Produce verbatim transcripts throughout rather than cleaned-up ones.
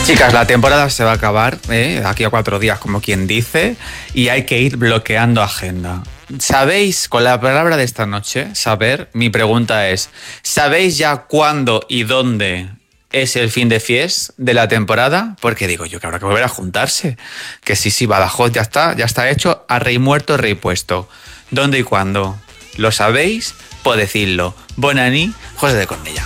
Chicas, la temporada se va a acabar, ¿eh? Aquí a cuatro días, como quien dice, y hay que ir bloqueando agenda. ¿Sabéis, con la palabra de esta noche, saber, mi pregunta es, ¿sabéis ya cuándo y dónde es el fin de fiesta de la temporada? Porque digo yo que habrá que volver a juntarse. Que sí, sí, Badajoz ya está, ya está hecho, a rey muerto, rey puesto. ¿Dónde y cuándo? ¿Lo sabéis? Pues decidlo. Bonani, José de Cornellà.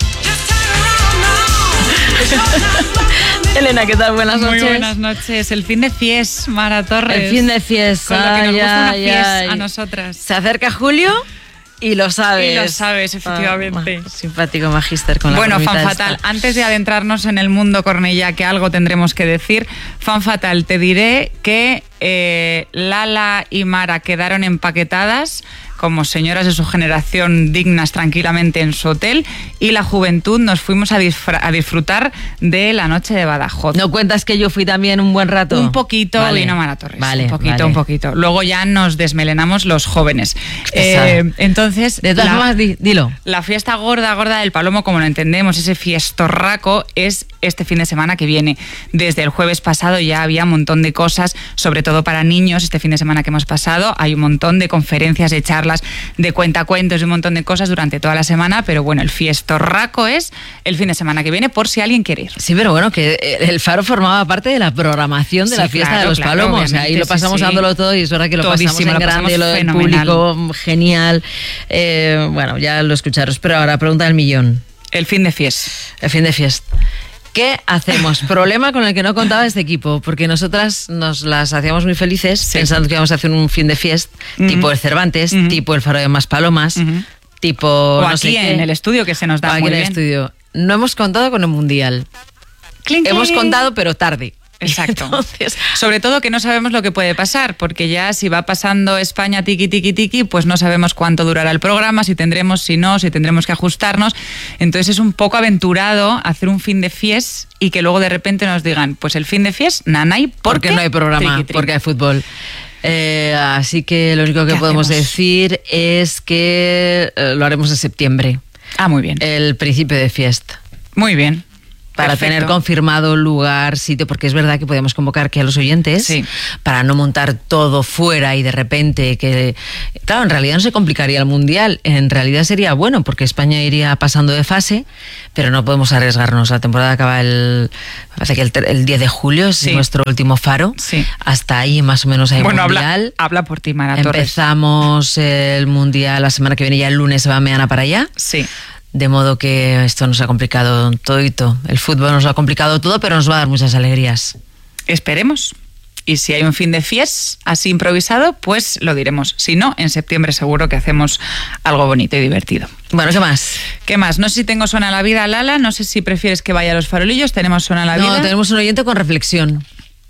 Elena, ¿qué tal? Buenas noches. Muy buenas noches. El fin de fiesta, Mara Torres. El fin de fiesta. Con lo que nos gusta una ay, fiesta ay. a nosotras. Se acerca julio y lo sabes. Y lo sabes, efectivamente. Ah, simpático magíster con la Bueno, bromita Fan esta. Fatal, antes de adentrarnos en el mundo Cornellà, que algo tendremos que decir, Fan Fatal, te diré que eh, Lala y Mara quedaron empaquetadas como señoras de su generación dignas tranquilamente en su hotel, y la juventud nos fuimos a, disfra- a disfrutar de la noche de Badajoz. ¿No cuentas que yo fui también un buen rato? Un poquito, vale. vino Mara Torres. Vale, un poquito, vale. un poquito. Luego ya nos desmelenamos los jóvenes. Pesada. Eh, entonces, De todas la, formas, di- dilo. la fiesta gorda, gorda del Palomo, como lo entendemos, ese fiestorraco, es este fin de semana que viene. Desde el jueves pasado ya había un montón de cosas, sobre todo para niños. Este fin de semana que hemos pasado hay un montón de conferencias, de charlas, de cuentacuentos y un montón de cosas durante toda la semana, pero bueno, el fiestorraco es el fin de semana que viene, por si alguien quiere ir. Sí, pero bueno, que el Faro formaba parte de la programación de Sí, la fiesta claro, de los claro, Palomos. obviamente, Ahí lo pasamos sí, sí. dándolo todo y es verdad que lo Todísimo, pasamos en lo grande, pasamos lo del fenomenal. público, genial. Eh, bueno, ya lo escucharos, pero ahora pregunta del millón. El fin de fiesta. El fin de fiesta. ¿Qué hacemos? Problema con el que no contaba este equipo, porque nosotras nos las hacíamos muy felices Sí. pensando que íbamos a hacer un fin de fiesta, Ujú. tipo el Cervantes, Ujú. tipo el Faro de Más Palomas, Ujú. tipo... O no aquí sé qué. en el estudio, que se nos O da aquí muy en el bien. estudio. No hemos contado con el Mundial. Clink, Hemos clink. contado, pero tarde. Exacto. Entonces, Sobre todo que no sabemos lo que puede pasar, porque ya si va pasando España tiki tiki tiki, pues no sabemos cuánto durará el programa, si tendremos, si no, si tendremos que ajustarnos. Entonces es un poco aventurado hacer un fin de fiesta y que luego de repente nos digan, pues el fin de fiesta, nanay, porque no hay programa, triqui, triqui. porque hay fútbol. Eh, así que lo único que ¿Qué podemos hacemos? decir es que eh, lo haremos en septiembre, Ah, muy bien. el principio de fiesta. Muy bien. Para Perfecto. tener confirmado lugar, sitio, porque es verdad que podemos convocar aquí a los oyentes, Sí. para no montar todo fuera y de repente que... Claro, en realidad no se complicaría el Mundial, en realidad sería bueno, porque España iría pasando de fase, pero no podemos arriesgarnos. La temporada acaba el... Me parece que el, ter- el diez de julio es Sí. nuestro último Faro. Sí. Hasta ahí más o menos hay Bueno, Mundial. habla, habla por ti, Mara Torres. Empezamos el Mundial la semana que viene, ya el lunes se va mañana para allá. Sí. De modo que esto nos ha complicado todito. El fútbol nos lo ha complicado todo, pero nos va a dar muchas alegrías. Esperemos. Y si hay un fin de fiesta así improvisado, pues lo diremos. Si no, en septiembre seguro que hacemos algo bonito y divertido. Bueno, ¿qué más? ¿Qué más? No sé si tengo Suena la Vida, Lala. No sé si prefieres que vaya a los farolillos. Tenemos Suena la No, Vida. tenemos un oyente con reflexión.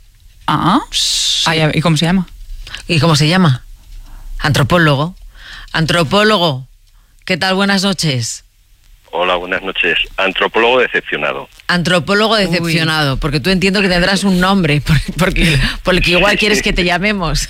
Ah. Ah, ya- ¿y cómo se llama? ¿Y cómo se llama? Antropólogo. Antropólogo. ¿Qué tal? Buenas noches. Hola, buenas noches. Antropólogo decepcionado. Antropólogo decepcionado, porque tú entiendo que tendrás un nombre, por- porque, por el que igual quieres que te llamemos.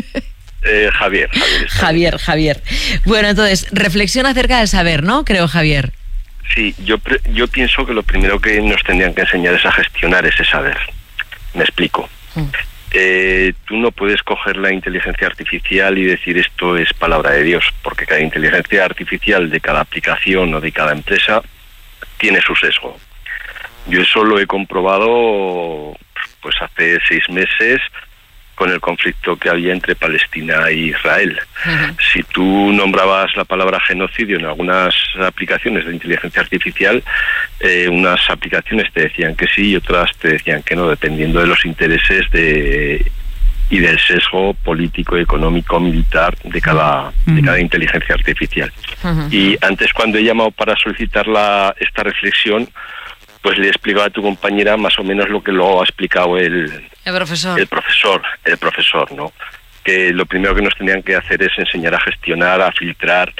Eh, Javier. Javier, está bien. Javier, Javier. Bueno, entonces, reflexión acerca del saber, ¿no? Creo, Javier. Sí, yo, pre- yo pienso que lo primero que nos tendrían que enseñar es a gestionar ese saber. Me explico. Mm. Eh, tú no puedes coger la inteligencia artificial y decir esto es palabra de Dios, porque cada inteligencia artificial de cada aplicación o de cada empresa tiene su sesgo. Yo eso lo he comprobado pues hace seis meses con el conflicto que había entre Palestina e Israel. Ujú. Si tú nombrabas la palabra genocidio en algunas aplicaciones de inteligencia artificial, eh, unas aplicaciones te decían que sí y otras te decían que no, dependiendo de los intereses de y del sesgo político, económico, militar de cada, de cada inteligencia artificial. Ujú. Y antes, cuando he llamado para solicitar la, esta reflexión, pues le he explicado a tu compañera más o menos lo que lo ha explicado el, El profesor. el profesor, el profesor, ¿no? Que lo primero que nos tenían que hacer es enseñar a gestionar, a filtrar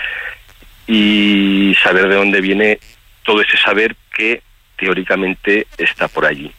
y saber de dónde viene todo ese saber que teóricamente está por allí.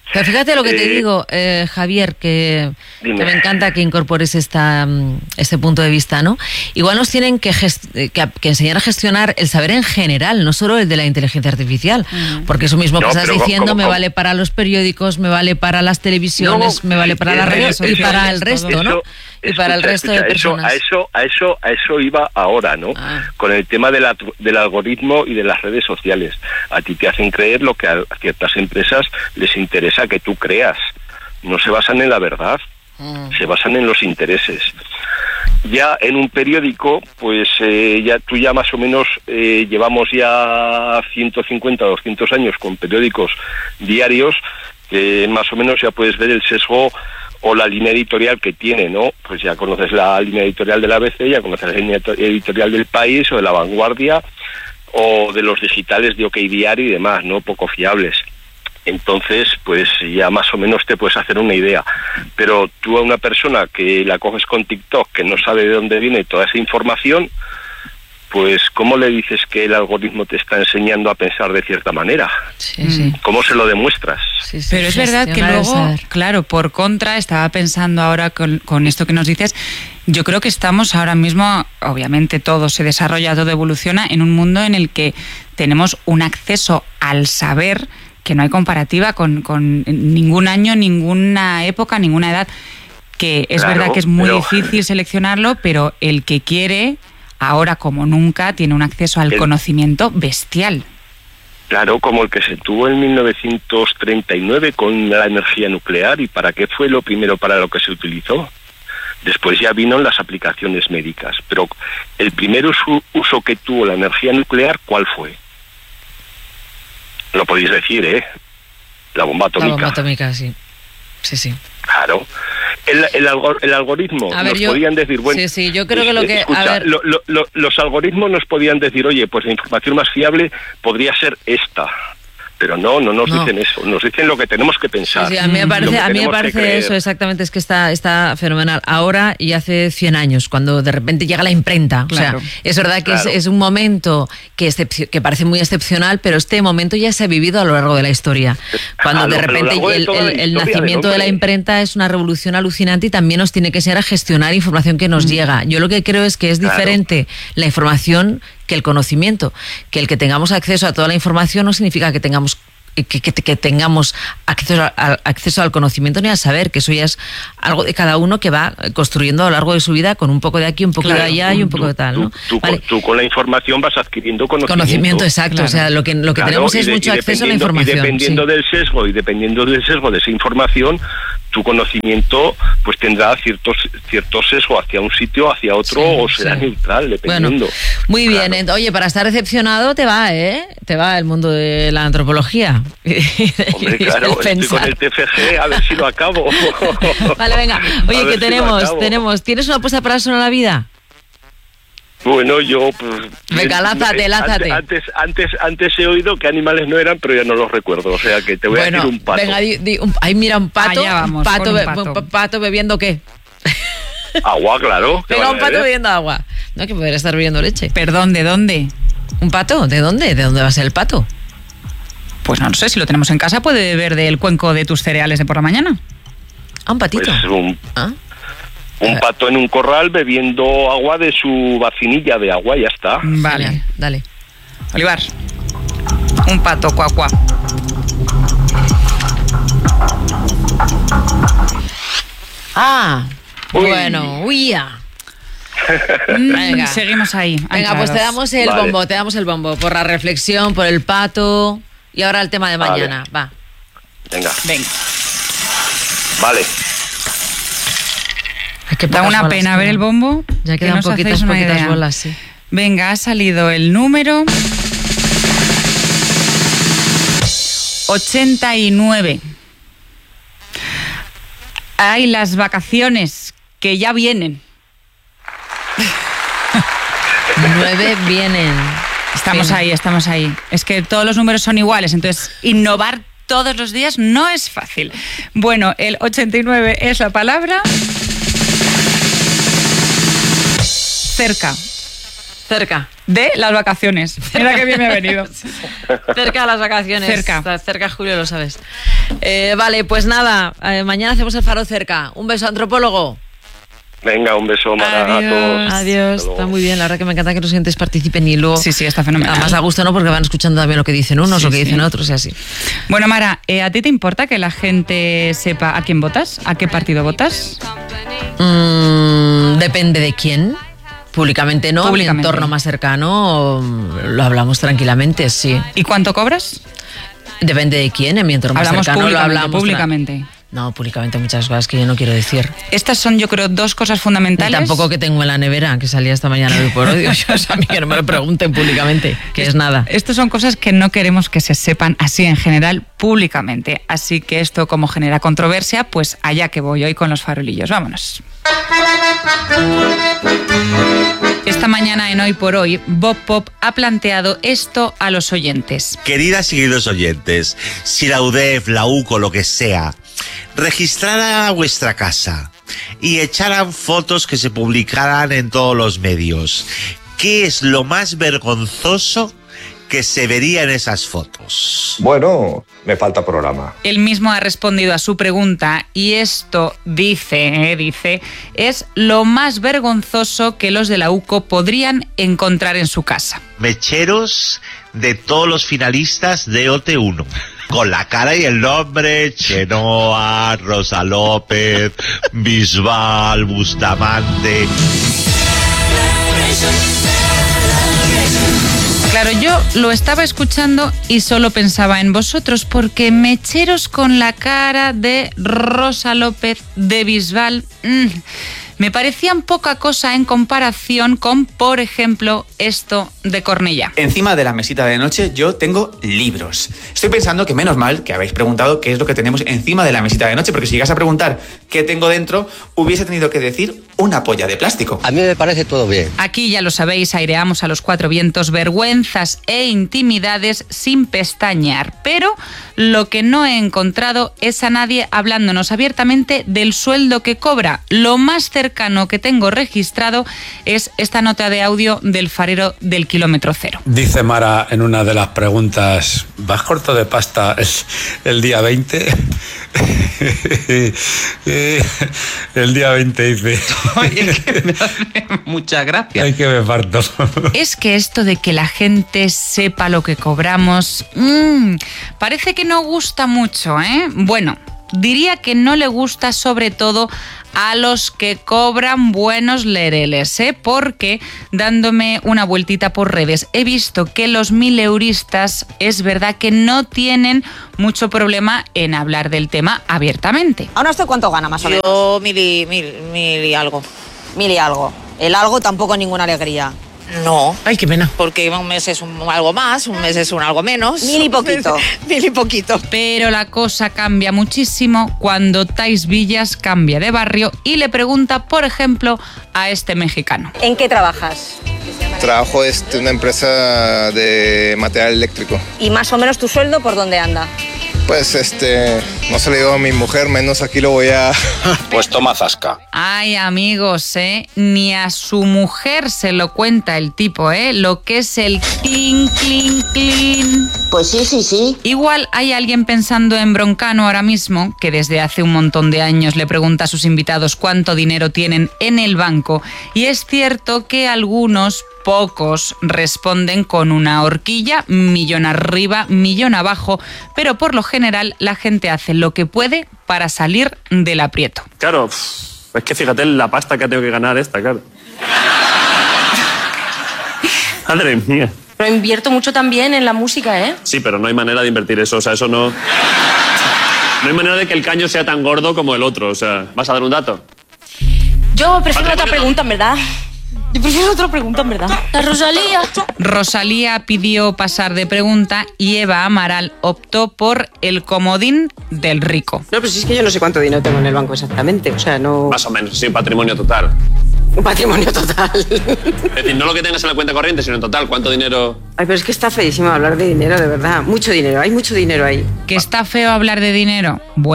Pero fíjate lo que eh, te digo, eh, Javier, que, que me encanta que incorpores esta, este punto de vista, ¿no? Igual nos tienen que, gest- que, que enseñar a gestionar el saber en general, no solo el de la inteligencia artificial, uh-huh. porque eso mismo no, que estás diciendo ¿cómo, cómo, me cómo? vale para los periódicos, me vale para las televisiones, no, me vale para las redes y para el resto, eso, ¿no? Y para el resto escucha, de personas. Eso, a eso, a eso, a eso iba ahora, ¿no? Ah. Con el tema de la, del algoritmo y de las redes sociales. A ti te hacen creer lo que a ciertas empresas les interesa que tú creas. No se basan en la verdad, mm. se basan en los intereses. Ya en un periódico, pues eh, ya tú ya más o menos eh, llevamos ya ciento cincuenta, doscientos años con periódicos diarios, que eh, más o menos ya puedes ver el sesgo o la línea editorial que tiene, ¿no? Pues ya conoces la línea editorial de la A B C, ya conoces la línea editorial del País o de La Vanguardia o de los digitales de OK Diario y demás, ¿no? Poco fiables. Entonces, pues ya más o menos te puedes hacer una idea. Pero tú a una persona que la coges con TikTok, que no sabe de dónde viene toda esa información, pues ¿cómo le dices que el algoritmo te está enseñando a pensar de cierta manera? Sí, sí. ¿Cómo se lo demuestras? Sí, sí. Pero es verdad que luego, claro, por contra, estaba pensando ahora con, con esto que nos dices, yo creo que estamos ahora mismo, obviamente todo se desarrolla, todo evoluciona, en un mundo en el que tenemos un acceso al saber que no hay comparativa con, con ningún año, ninguna época, ninguna edad, que es claro, verdad que es muy pero... difícil seleccionarlo, pero el que quiere... ahora como nunca tiene un acceso al el, conocimiento bestial. Claro, como el que se tuvo en mil novecientos treinta y nueve con la energía nuclear. ¿Y para qué fue lo primero para lo que se utilizó? Después ya vino las aplicaciones médicas. Pero el primer uso, uso que tuvo la energía nuclear, ¿cuál fue? Lo podéis decir, ¿eh? La bomba atómica. La bomba atómica, sí. Sí, sí. Claro. El, el, algor, el algoritmo a ver, nos yo, podían decir, bueno, sí, sí, yo creo que lo que escucha, a ver. Lo, lo, lo, los algoritmos nos podían decir, oye, pues la información más fiable podría ser esta. Pero no, no nos no. dicen eso, nos dicen lo que tenemos que pensar. Sí, sí, a mí me parece, a mí me parece eso exactamente, es que está, está fenomenal. Ahora y hace cien años, cuando de repente llega la imprenta. Claro. O sea, es verdad que claro. es, es un momento que, excep- que parece muy excepcional, pero este momento ya se ha vivido a lo largo de la historia. Cuando de repente de el, el, el nacimiento de la imprenta es una revolución alucinante y también nos tiene que enseñar a gestionar información que nos mm. llega. Yo lo que creo es que es diferente claro. la información que el conocimiento, que el que tengamos acceso a toda la información no significa que tengamos que, que, que tengamos acceso, a, acceso al conocimiento ni al saber, que eso ya es algo de cada uno que va construyendo a lo largo de su vida con un poco de aquí, un poco claro, de allá tú, y un poco tú, de tal, ¿no? Tú, tú, vale. con, tú con la información vas adquiriendo conocimiento. Conocimiento, exacto. Claro. O sea, lo que, lo que claro, tenemos es de, mucho acceso a la información. Y dependiendo sí. del sesgo y dependiendo del sesgo de esa información, tu conocimiento pues tendrá ciertos cierto sesgo hacia un sitio, hacia otro, sí, o será sí. neutral, dependiendo. Bueno, muy bien. Claro. Oye, para estar decepcionado te va, ¿eh? Te va el mundo de la antropología. Hombre, claro, estoy con el T F G, a ver si lo acabo. Vale, venga. Oye, ¿qué si tenemos? tenemos ¿Tienes una apuesta para eso en la vida? Bueno, yo... Pues, venga, lázate, lázate. Antes, antes, antes he oído que animales no eran, pero ya no los recuerdo. O sea, que te voy bueno, a decir un pato. Venga, di, di, un, ahí mira, un pato. Allá vamos, pato, un pato. Be, pato bebiendo ¿qué? Agua, claro. Venga, un pato bebiendo agua. No, que podría estar bebiendo leche. Perdón, ¿de dónde? ¿Un pato? ¿De dónde? ¿De dónde va a ser el pato? Pues no, no sé, si lo tenemos en casa puede beber del cuenco de tus cereales de por la mañana. Ah, un patito. Pues un... ¿Ah? Un pato en un corral bebiendo agua de su vacinilla de agua, ya está. Vale, Genial, dale. Olivar, un pato cuacuá. Ah, uy. bueno, uya. Venga, seguimos ahí. Venga, pues te damos el vale. bombo, te damos el bombo por la reflexión, por el pato y ahora el tema de mañana. Vale. Va. Venga. Venga. Vale. Da una bolas, pena ver el bombo. Ya quedan no poquitas, poquitas bolas, sí. Venga, ha salido el número ochenta y nueve. Hay las vacaciones que ya vienen. Nueve vienen. Estamos sí. ahí, estamos ahí. Es que todos los números son iguales, entonces innovar todos los días no es fácil. Bueno, el ochenta y nueve es la palabra... cerca. Cerca. De las vacaciones. Mira qué bien me ha venido. Cerca de las vacaciones. Cerca. Está cerca, Julio, lo sabes. Eh, vale, pues nada, eh, mañana hacemos el faro cerca. Un beso, antropólogo. Venga, un beso, Mara, a todos. Adiós. Está muy bien, la verdad que me encanta que los oyentes participen y luego... Sí, sí, está fenomenal. Además a gusto, ¿no? Porque van escuchando también lo que dicen unos Sí, o que sí. dicen otros y así. Bueno, Mara, ¿eh, ¿a ti te importa que la gente sepa a quién votas? ¿A qué partido votas? Mm, depende de quién. Públicamente no, Públicamente. mi entorno más cercano lo hablamos tranquilamente, sí. ¿Y cuánto cobras? Depende de quién, en mi entorno más Hablamos cercano lo públicamente, hablamos. tra- públicamente. No, públicamente muchas cosas que yo no quiero decir. Estas son, yo creo, dos cosas Ni fundamentales. tampoco que tengo en la nevera, que salía esta mañana hoy por hoy. O sea, a mí que no me lo pregunten públicamente, que es nada. Estas son cosas que no queremos que se sepan así en general públicamente. Así que esto, como genera controversia, pues allá que voy hoy con los farolillos. Vámonos. Esta mañana en Hoy por Hoy, Bob Pop ha planteado esto a los oyentes. Queridas y queridos oyentes, si la U D E F, la U C O, lo que sea, registrara vuestra casa y echaran fotos que se publicaran en todos los medios, ¿qué es lo más vergonzoso que se vería en esas fotos? Bueno, me falta programa. Él mismo ha respondido a su pregunta y esto, dice, eh, dice, es lo más vergonzoso que los de la U C O podrían encontrar en su casa. Mecheros de todos los finalistas de O T uno. Con la cara y el nombre: Chenoa, Rosa López, Bisbal, Bustamante. Claro, yo lo estaba escuchando y solo pensaba en vosotros, porque mecheros con la cara de Rosa López, de Bisbal, mmm, me parecían poca cosa en comparación con, por ejemplo, esto de Cornellá. Encima de la mesita de noche yo tengo libros. Estoy pensando que menos mal que habéis preguntado qué es lo que tenemos encima de la mesita de noche, porque si llegas a preguntar qué tengo dentro, hubiese tenido que decir una polla de plástico. A mí me parece todo bien. Aquí, ya lo sabéis, aireamos a los cuatro vientos vergüenzas e intimidades sin pestañear. Pero lo que no he encontrado es a nadie hablándonos abiertamente del sueldo que cobra. Lo más cercano que tengo registrado es esta nota de audio del farero del kilómetro cero. Dice Mara en una de las preguntas: ¿vas corto de pasta el, el día veinte? El día veinte dice... Oye, que me hace mucha gracia. Hay que me parto. Es que esto de que la gente sepa lo que cobramos, mmm, parece que no gusta mucho, ¿eh? Bueno, diría que no le gusta sobre todo a los que cobran buenos lereles, ¿eh? Porque dándome una vueltita por redes he visto que los mileuristas es verdad que no tienen mucho problema en hablar del tema abiertamente. ¿Ahora usted cuánto gana más o menos? Yo mil y, mil, mil y algo. Mil y algo. El algo tampoco ninguna alegría. No. Ay, qué pena. Porque un mes es un algo más, un mes es un algo menos. Mil y poquito. Mil y poquito. Pero la cosa cambia muchísimo cuando Tais Villas cambia de barrio y le pregunta, por ejemplo, a este mexicano. ¿En qué trabajas? Trabajo en este, una empresa de material eléctrico. ¿Y más o menos tu sueldo por dónde anda? Pues este, no se le digo a mi mujer, menos aquí lo voy a... Pues toma zasca. Ay, amigos, ¿eh? Ni a su mujer se lo cuenta el tipo, ¿eh? Lo que es el clean, clean, clean. Pues sí, sí, sí. Igual hay alguien pensando en Broncano ahora mismo, que desde hace un montón de años le pregunta a sus invitados cuánto dinero tienen en el banco. Y es cierto que algunos, pocos, responden con una horquilla, millón arriba, millón abajo, pero por lo general la gente hace lo que puede para salir del aprieto. Claro, es que fíjate la pasta que tengo que ganar esta, claro. Madre mía. Pero invierto mucho también en la música, ¿eh? Sí, pero no hay manera de invertir eso, o sea, eso no... No hay manera de que el caño sea tan gordo como el otro, o sea, ¿vas a dar un dato? Yo prefiero otra pregunta, en verdad. Yo prefiero otra pregunta, en verdad. La Rosalía. Rosalía pidió pasar de pregunta y Eva Amaral optó por el comodín del rico. No, pero si es que yo no sé cuánto dinero tengo en el banco exactamente, o sea, no... Más o menos, sí, patrimonio total. Un patrimonio total. Es decir, no lo que tengas en la cuenta corriente, sino en total, ¿cuánto dinero...? Ay, pero es que está feísimo hablar de dinero, de verdad. Mucho dinero, hay mucho dinero ahí. ¿Que está feo hablar de dinero? Bueno,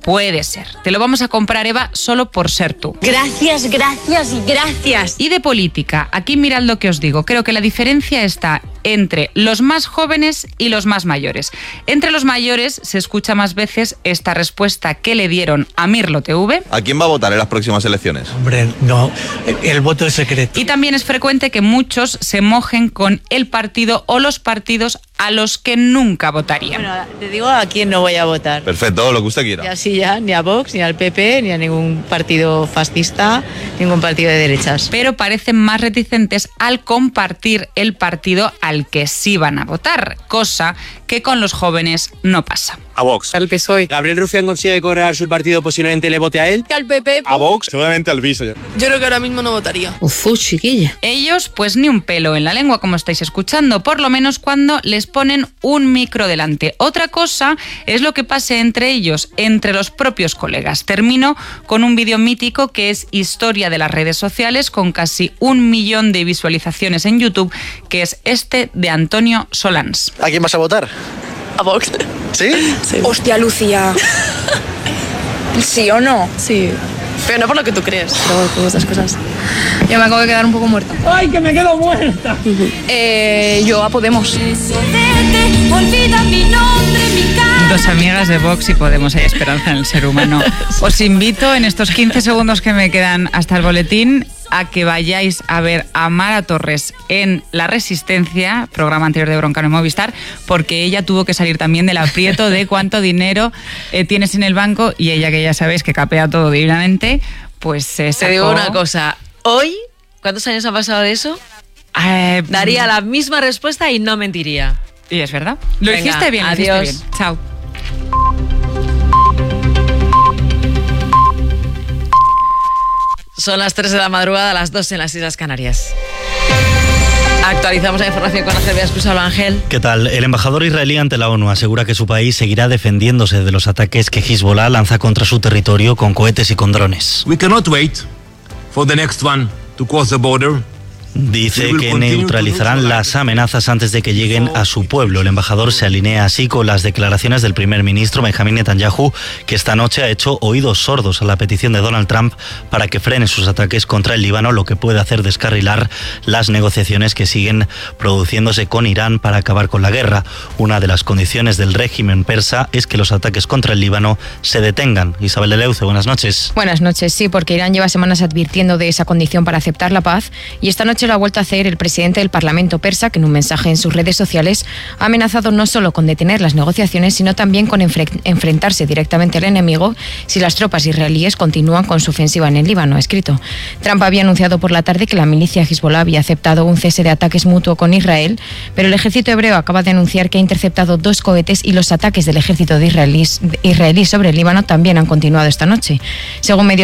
Puede ser. Te lo vamos a comprar, Eva, solo por ser tú. Gracias, gracias y gracias. Y de política, aquí mirad lo que os digo. Creo que la diferencia está entre los más jóvenes y los más mayores. Entre los mayores se escucha más veces esta respuesta que le dieron a Mirlo T V. ¿A quién va a votar en las próximas elecciones? Hombre, no, el voto es secreto. Y también es frecuente que muchos se mojen con el partido o los partidos a los que nunca votarían. Bueno, te digo a quién no voy a votar. Perfecto, lo que usted quiera. Y así ya, ni a Vox, ni al P P, ni a ningún partido fascista, ningún partido de derechas. Pero parecen más reticentes al compartir el partido al que sí van a votar, cosa que con los jóvenes no pasa. A Vox. Al P S O E. Gabriel Rufián consigue correr su partido, posiblemente le vote a él. Al P P. A Vox. Seguramente al B I S. Yo creo que ahora mismo no votaría. Uf, chiquilla. Ellos, pues ni un pelo en la lengua, como estáis escuchando, por lo menos cuando les ponen un micro delante. Otra cosa es lo que pase entre ellos, entre los propios colegas. Termino con un vídeo mítico que es historia de las redes sociales, con casi un millón de visualizaciones en YouTube, que es este de Antonio Solans. ¿A quién vas a votar? A Vox. ¿Sí? Sí. Hostia, Lucía. ¿Sí o no? Sí. Pero no por lo que tú crees, pero por otras cosas. Yo me acabo de quedar un poco muerta. ¡Ay, que me quedo muerta! Eh, yo a Podemos. Dos amigas de Vox y Podemos, hay esperanza en el ser humano. Os invito en estos quince segundos que me quedan hasta el boletín a que vayáis a ver a Mara Torres en La Resistencia, programa anterior de Broncano en Movistar, porque ella tuvo que salir también del aprieto de cuánto dinero eh, tienes en el banco, y ella, que ya sabéis que capea todo divinamente, pues se sacó... Te digo una cosa, hoy, ¿cuántos años han pasado de eso? Eh, Daría la misma respuesta y no mentiría. Y es verdad. Lo Venga, hiciste bien, lo adiós. hiciste bien. Chao. Son las tres de la madrugada, las dos en las Islas Canarias. Actualizamos la información con Acevedo Escusalo. Ángel. ¿Qué tal? El embajador israelí ante la ONU asegura que su país seguirá defendiéndose de los ataques que Hezbollah lanza contra su territorio con cohetes y con drones. We cannot wait for the next one to cross the border. Dice que neutralizarán las amenazas antes de que lleguen a su pueblo. El embajador se alinea así con las declaraciones del primer ministro Benjamín Netanyahu, que esta noche ha hecho oídos sordos a la petición de Donald Trump para que frene sus ataques contra el Líbano, lo que puede hacer descarrilar las negociaciones que siguen produciéndose con Irán para acabar con la guerra. Una de las condiciones del régimen persa es que los ataques contra el Líbano se detengan. Isabel de Leuce, buenas noches. Buenas noches, sí, porque Irán lleva semanas advirtiendo de esa condición para aceptar la paz, y esta noche lo ha vuelto a hacer el presidente del Parlamento persa, que en un mensaje en sus redes sociales ha amenazado no solo con detener las negociaciones, sino también con enfre- enfrentarse directamente al enemigo si las tropas israelíes continúan con su ofensiva en el Líbano. Ha escrito. Trump había anunciado por la tarde que la milicia Hezbollah había aceptado un cese de ataques mutuo con Israel, pero el ejército hebreo acaba de anunciar que ha interceptado dos cohetes y los ataques del ejército de israelí, israelí sobre el Líbano también han continuado esta noche. Según medios